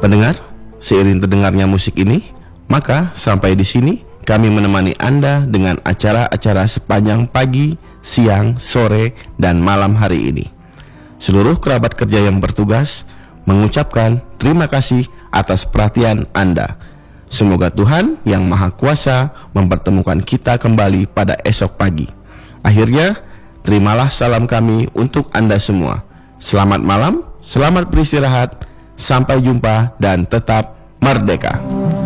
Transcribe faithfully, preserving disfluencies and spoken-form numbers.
Pendengar, seiring terdengarnya musik ini, maka sampai di sini kami menemani Anda dengan acara-acara sepanjang pagi, siang, sore, dan malam hari ini. Seluruh kerabat kerja yang bertugas mengucapkan terima kasih atas perhatian Anda. Semoga Tuhan yang Maha Kuasa mempertemukan kita kembali pada esok pagi. Akhirnya, terimalah salam kami untuk Anda semua. Selamat malam, selamat beristirahat, sampai jumpa dan tetap merdeka.